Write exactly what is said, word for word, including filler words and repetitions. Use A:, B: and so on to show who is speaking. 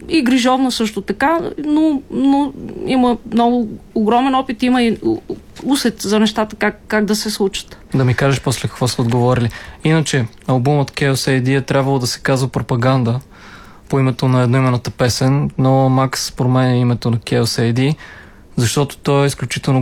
A: и грижовна също така, но, но има много огромен опит, има и усет за нещата как, как да се случат.
B: Да ми кажеш после какво са отговорили. Иначе, албумът Chaos ей ди е трябвало да се казва Пропаганда по името на едноименната песен, но Макс променя името на Chaos ей ди, защото той е изключително